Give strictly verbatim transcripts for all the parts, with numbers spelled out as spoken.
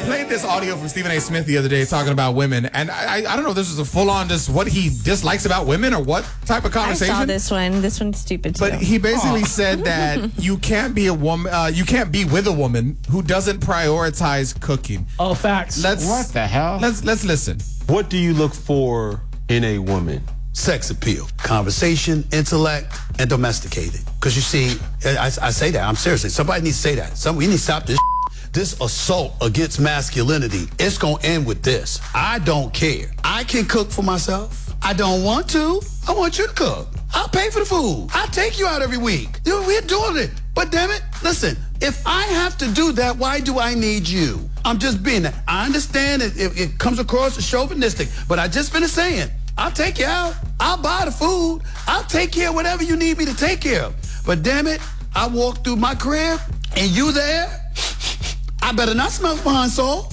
played this audio from Stephen A. Smith the other day talking about women, and I, I, I don't know if this is a full-on just what he dislikes about women or what type of conversation. I saw this one. This one's stupid too. But he basically Aww. said that you can't be a woman, uh, you can't be with a woman who doesn't prioritize cooking. Oh, facts. Let's, what the hell? Let's let's listen. What do you look for in a woman? Sex appeal, conversation, intellect, and domesticated. Because you see, I, I say that, I'm seriously, somebody needs to say that. Some, we need to stop this This assault against masculinity. It's going to end with this. I don't care. I can cook for myself. I don't want to. I want you to cook. I'll pay for the food. I'll take you out every week. We're doing it. But damn it, listen, if I have to do that, why do I need you? I'm just being that. I understand it, it, it comes across as chauvinistic, but I just finished saying, I'll take you out. I'll buy the food. I'll take care of whatever you need me to take care of. But damn it, I walk through my crib and you there, I better not smell behind salt.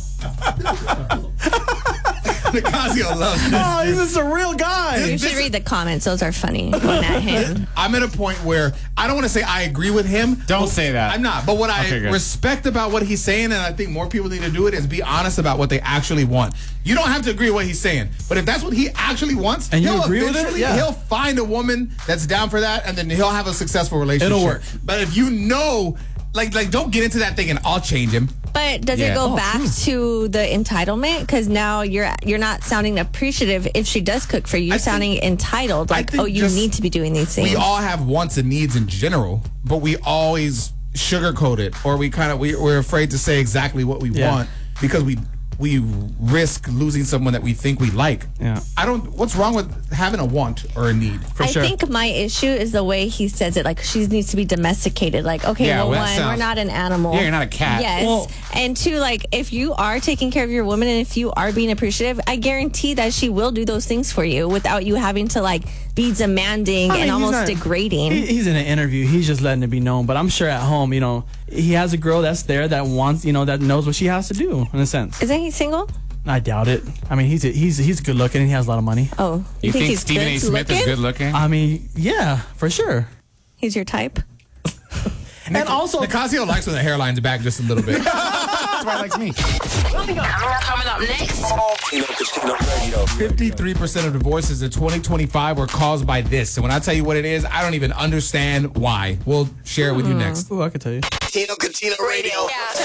Nicasio loves this. Oh, he's just a real guy. You should read the comments. Those are funny. Going at him. I'm at a point where I don't want to say I agree with him. Don't say that. I'm not. But what I okay, respect about what he's saying, and I think more people need to do it, is be honest about what they actually want. You don't have to agree with what he's saying, but if that's what he actually wants, and you he'll agree with it, yeah. he'll find a woman that's down for that, and then he'll have a successful relationship. It'll work. But if you know, like, like don't get into that thing and I'll change him. But does yeah. it go oh, back true. to the entitlement? Because now you're you're not sounding appreciative if she does cook for you. You're I sounding think, entitled. Like, oh, you need to be doing these things. We all have wants and needs in general, but we always sugarcoat it, or we kind of we, we're afraid to say exactly what we yeah. want because we we risk losing someone that we think we like. Yeah. I don't. What's wrong with having a want or a need? For I sure. think my issue is the way he says it. Like, she needs to be domesticated. Like, okay, yeah, well, well one, sounds, we're not an animal. Yeah, you're not a cat. Yes. Well, and two, like, if you are taking care of your woman and if you are being appreciative, I guarantee that she will do those things for you without you having to, like, be demanding I mean, and almost not, degrading. He, he's in an interview. He's just letting it be known. But I'm sure at home, you know, he has a girl that's there that wants, you know, that knows what she has to do, in a sense. Isn't he single? I doubt it. I mean, he's he's he's good looking and he has a lot of money. Oh, you, you think, think he's Stephen A. Smith looking? is good looking? I mean, yeah, for sure. He's your type. And Nic- also, Nicasio likes when the hairline's back just a little bit. That's why he likes me. Coming up next. fifty-three percent of divorces in twenty twenty-five were caused by this. And when I tell you what it is, I don't even understand why. We'll share it with you next. Oh, I can tell you. Tino Catino Radio. Yeah.